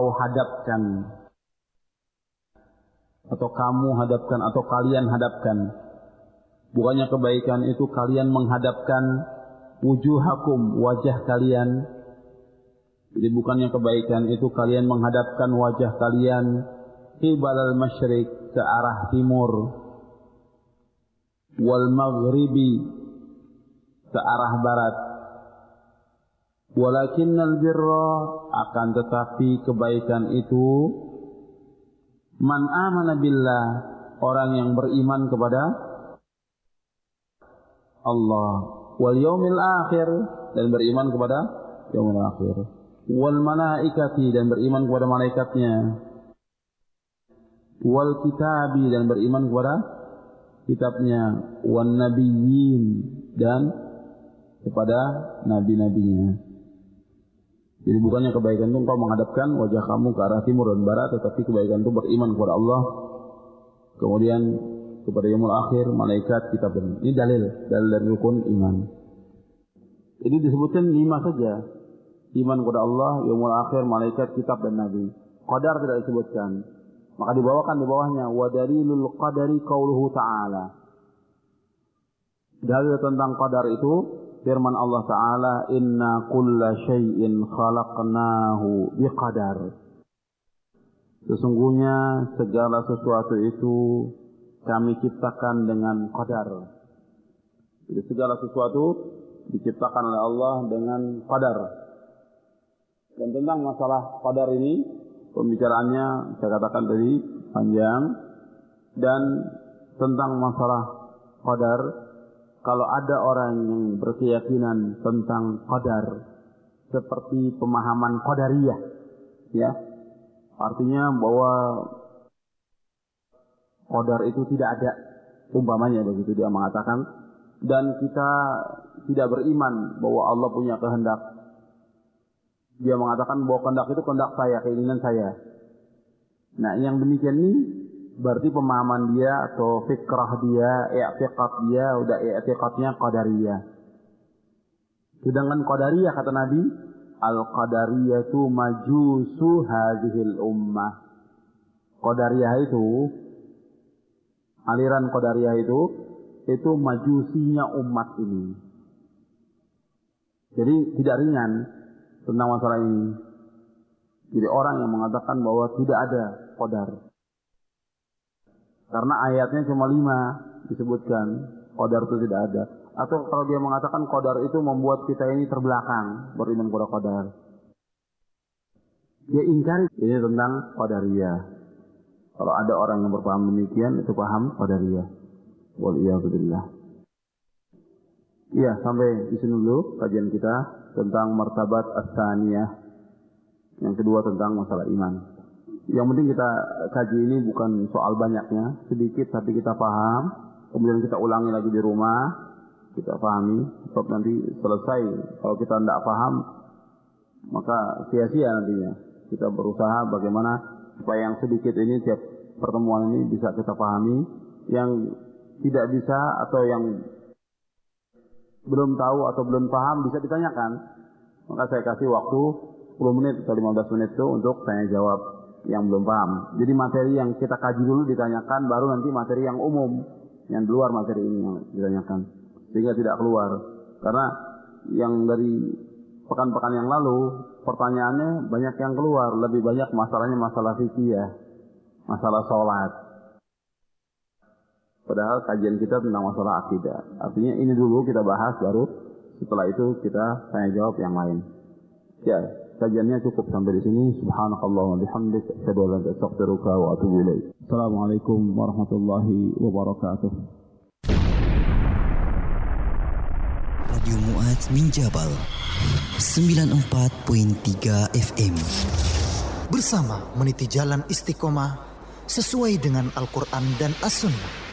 engkau hadapkan, atau kamu hadapkan, atau kalian hadapkan. Bukannya kebaikan itu kalian menghadapkan wujuhakum, wajah kalian. Jadi bukannya kebaikan itu kalian menghadapkan wajah kalian qibalal masyriq, ke arah timur, wal maghribi, ke arah barat. Walakinnal birra, akan tetapi kebaikan itu man amana billah, orang yang beriman kepada Allah, wal yaumil akhir, dan beriman kepada yaumil akhir, wal malaikati, dan beriman kepada malaikatnya, wal kitabi, dan beriman kepada kitabnya, wan nabiyyin, dan kepada nabi-nabinya. Jadi bukannya kebaikan itu engkau menghadapkan wajah kamu ke arah timur dan barat, tetapi kebaikan itu beriman kepada Allah, kemudian kepada yaumul akhir, malaikat, kitab. Ini dalil dari rukun iman. Ini disebutkan 5 saja. Iman kepada Allah, yaumul akhir, malaikat, kitab, dan nabi. Qadar tidak disebutkan. Maka dibawakan di bawahnya wa dalilul qadari qauluhu ta'ala. Dalil tentang qadar itu firman Allah Ta'ala, inna kulla syai'in khalaqnahu biqadar. Sesungguhnya segala sesuatu itu kami ciptakan dengan qadar. Jadi segala sesuatu diciptakan oleh Allah dengan qadar. Dan tentang masalah qadar ini, pembicaraannya saya katakan tadi panjang. Dan tentang masalah qadar, kalau ada orang yang berkeyakinan tentang qadar seperti pemahaman qadariyah, ya, artinya bahwa qadar itu tidak ada, umpamanya begitu dia mengatakan, dan kita tidak beriman bahwa Allah punya kehendak. Dia mengatakan bahwa kehendak itu kehendak saya, keinginan saya. Nah, yang demikian ini berarti pemahaman dia atau fikrah dia, i'tiqad dia, udah i'tiqadnya qadariyah. Sedangkan qadariyah, kata Nabi, al-qadariyatu majusu hadhil ummah. Qadariyah itu, aliran qadariyah itu majusinya umat ini. Jadi tidak ringan tentang masalah ini. Jadi orang yang mengatakan bahwa tidak ada qadar, karena ayatnya cuma 5 disebutkan qadar itu tidak ada. Atau kalau dia mengatakan qadar itu membuat kita ini terbelakang beriman kepada qadar, dia ingkari ini tentang qadariyah. Kalau ada orang yang berpaham demikian, itu paham qadariyah. Waliyahudillah. Iya, sampai di sini dulu kajian kita tentang martabat as-saniyah. Yang kedua tentang masalah iman. Yang penting kita kaji ini bukan soal banyaknya, sedikit tapi kita paham, kemudian kita ulangi lagi di rumah, kita pahami, sebab nanti selesai kalau kita tidak paham, maka sia-sia nantinya. Kita berusaha bagaimana supaya yang sedikit ini, tiap pertemuan ini bisa kita pahami, yang tidak bisa atau yang belum tahu atau belum paham bisa ditanyakan. Maka saya kasih waktu 10 menit atau 15 menit itu untuk tanya jawab yang belum paham. Jadi materi yang kita kaji dulu ditanyakan, baru nanti materi yang umum, yang di luar materi ini yang ditanyakan, sehingga tidak keluar. Karena yang dari pekan-pekan yang lalu pertanyaannya banyak yang keluar, lebih banyak masalahnya masalah fikih, masalah sholat. Padahal kajian kita tentang masalah akidah. Artinya ini dulu kita bahas, baru setelah itu kita tanya jawab yang lain. Ya, kajiannya cukup sampai di sini. Subhanakallah wa bihamdik, asyhadu an la ilaha illa anta, astaghfiruka wa atubu ilaik. Assalamualaikum warahmatullahi wabarakatuh. Radio Mu'adz min Jabal 94.3 FM. Bersama meniti jalan istiqomah sesuai dengan Al-Quran dan As-Sunnah.